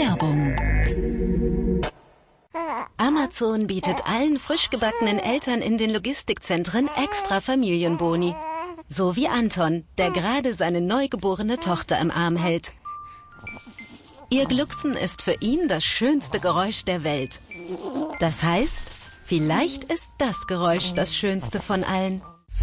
Werbung. Amazon bietet allen frisch gebackenen Eltern in den Logistikzentren extra Familienboni. So wie Anton, der gerade seine neugeborene Tochter im Arm hält. Ihr Glucksen ist für ihn das schönste Geräusch der Welt. Das heißt, vielleicht ist das Geräusch das schönste von allen.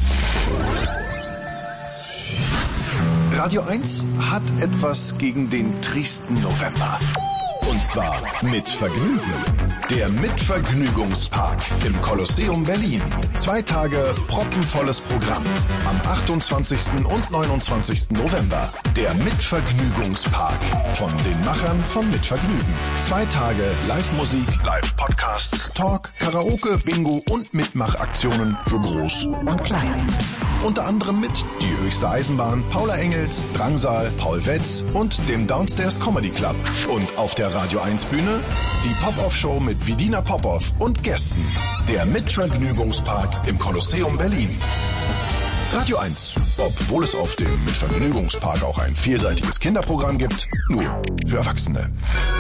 Radio 1 hat etwas gegen den tristen November. Und zwar mit Vergnügen. Der Mitvergnügungspark im Kolosseum Berlin. 2 Tage proppenvolles Programm. Am 28. und 29. November. Der Mitvergnügungspark von den Machern von Mitvergnügen. 2 Tage Live-Musik, Live-Podcasts, Talk, Karaoke, Bingo und Mitmachaktionen für Groß und Klein. Unter anderem mit Die höchste Eisenbahn, Paula Engels, Drangsal, Paul Wetz und dem Downstairs Comedy Club. Und auf der Radio 1 Bühne die Pop-Off-Show mit Vidina Popov und Gästen. Der Mitvergnügungspark im Kolosseum Berlin. Radio 1, obwohl es auf dem Mitvergnügungspark auch ein vielseitiges Kinderprogramm gibt, nur für Erwachsene.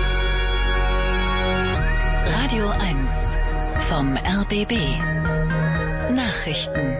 Radio 1 vom RBB. Nachrichten.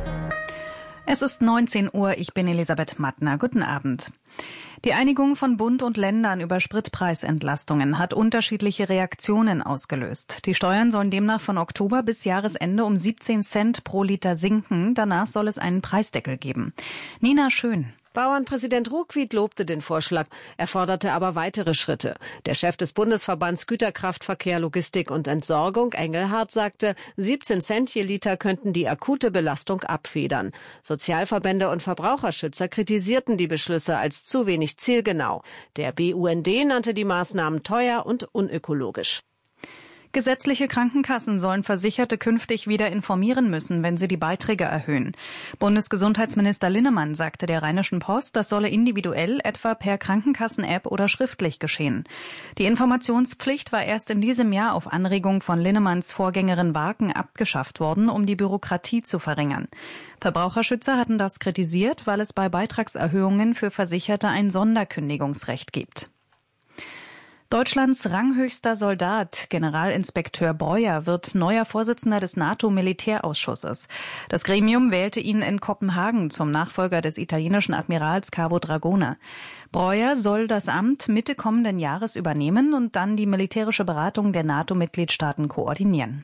Es ist 19 Uhr, ich bin Elisabeth Mattner. Guten Abend. Die Einigung von Bund und Ländern über Spritpreisentlastungen hat unterschiedliche Reaktionen ausgelöst. Die Steuern sollen demnach von Oktober bis Jahresende um 17 Cent pro Liter sinken. Danach soll es einen Preisdeckel geben. Nina Schön. Bauernpräsident Ruckwied lobte den Vorschlag, er forderte aber weitere Schritte. Der Chef des Bundesverbands Güterkraftverkehr, Logistik und Entsorgung, Engelhardt, sagte, 17 Cent je Liter könnten die akute Belastung abfedern. Sozialverbände und Verbraucherschützer kritisierten die Beschlüsse als zu wenig zielgenau. Der BUND nannte die Maßnahmen teuer und unökologisch. Gesetzliche Krankenkassen sollen Versicherte künftig wieder informieren müssen, wenn sie die Beiträge erhöhen. Bundesgesundheitsminister Linnemann sagte der Rheinischen Post, das solle individuell, etwa per Krankenkassen-App oder schriftlich geschehen. Die Informationspflicht war erst in diesem Jahr auf Anregung von Linnemanns Vorgängerin Barken abgeschafft worden, um die Bürokratie zu verringern. Verbraucherschützer hatten das kritisiert, weil es bei Beitragserhöhungen für Versicherte ein Sonderkündigungsrecht gibt. Deutschlands ranghöchster Soldat, Generalinspekteur Breuer, wird neuer Vorsitzender des NATO-Militärausschusses. Das Gremium wählte ihn in Kopenhagen zum Nachfolger des italienischen Admirals Cavo Dragone. Breuer soll das Amt Mitte kommenden Jahres übernehmen und dann die militärische Beratung der NATO-Mitgliedstaaten koordinieren.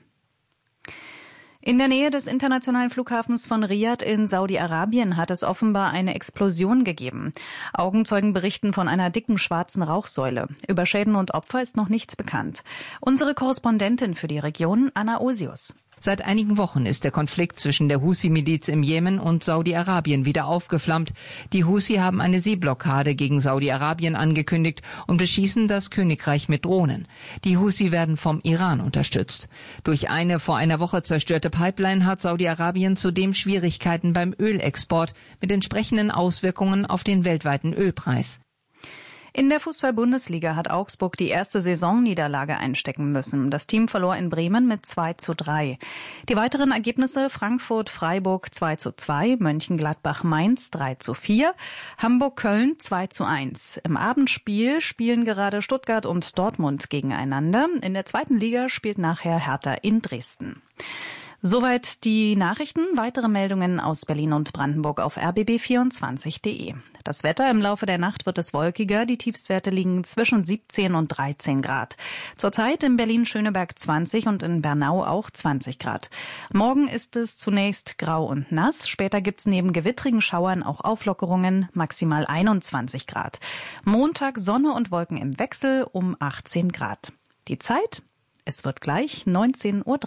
In der Nähe des internationalen Flughafens von Riad in Saudi-Arabien hat es offenbar eine Explosion gegeben. Augenzeugen berichten von einer dicken schwarzen Rauchsäule. Über Schäden und Opfer ist noch nichts bekannt. Unsere Korrespondentin für die Region, Anna Osius. Seit einigen Wochen ist der Konflikt zwischen der Husi-Miliz im Jemen und Saudi-Arabien wieder aufgeflammt. Die Husi haben eine Seeblockade gegen Saudi-Arabien angekündigt und beschießen das Königreich mit Drohnen. Die Husi werden vom Iran unterstützt. Durch eine vor einer Woche zerstörte Pipeline hat Saudi-Arabien zudem Schwierigkeiten beim Ölexport mit entsprechenden Auswirkungen auf den weltweiten Ölpreis. In der Fußball-Bundesliga hat Augsburg die erste Saisonniederlage einstecken müssen. Das Team verlor in Bremen mit 2:3. Die weiteren Ergebnisse: Frankfurt-Freiburg 2:2, Mönchengladbach-Mainz 3:4, Hamburg-Köln 2:1. Im Abendspiel spielen gerade Stuttgart und Dortmund gegeneinander. In der zweiten Liga spielt nachher Hertha in Dresden. Soweit die Nachrichten. Weitere Meldungen aus Berlin und Brandenburg auf rbb24.de. Das Wetter: im Laufe der Nacht wird es wolkiger. Die Tiefstwerte liegen zwischen 17 und 13 Grad. Zurzeit in Berlin-Schöneberg 20 und in Bernau auch 20 Grad. Morgen ist es zunächst grau und nass. Später gibt's neben gewittrigen Schauern auch Auflockerungen, maximal 21 Grad. Montag Sonne und Wolken im Wechsel um 18 Grad. Die Zeit: es wird gleich 19:03 Uhr.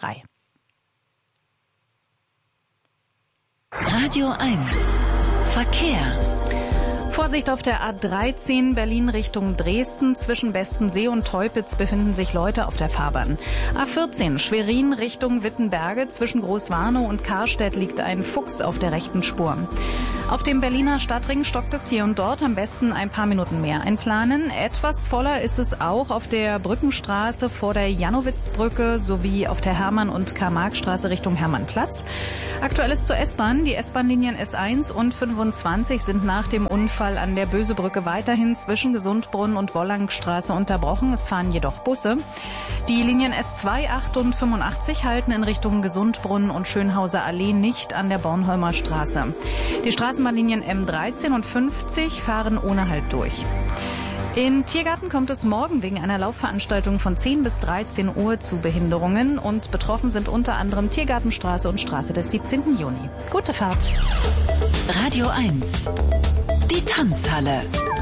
Radio 1 Verkehr. Vorsicht auf der A13 Berlin Richtung Dresden. Zwischen Bestensee und Teupitz befinden sich Leute auf der Fahrbahn. A14 Schwerin Richtung Wittenberge. Zwischen Großwarnow und Karstedt liegt ein Fuchs auf der rechten Spur. Auf dem Berliner Stadtring stockt es hier und dort. Am besten ein paar Minuten mehr einplanen. Etwas voller ist es auch auf der Brückenstraße vor der Jannowitzbrücke sowie auf der Hermann- und Karl-Marx-Straße Richtung Hermannplatz. Aktuell ist zur S-Bahn. Die S-Bahn-Linien S1 und 25 sind nach dem Unfall Unfall an der Bösebrücke weiterhin zwischen Gesundbrunnen und Wollangstraße unterbrochen. Es fahren jedoch Busse. Die Linien S2, 8 und 85 halten in Richtung Gesundbrunnen und Schönhauser Allee nicht an der Bornholmer Straße. Die Straßenbahnlinien M13 und 50 fahren ohne Halt durch. In Tiergarten kommt es morgen wegen einer Laufveranstaltung von 10 bis 13 Uhr zu Behinderungen und betroffen sind unter anderem Tiergartenstraße und Straße des 17. Juni. Gute Fahrt. Radio 1. Die Tanzhalle.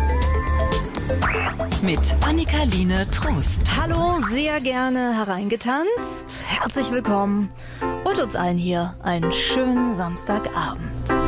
Mit Annika-Line Trost. Hallo, sehr gerne hereingetanzt. Herzlich willkommen und uns allen hier einen schönen Samstagabend.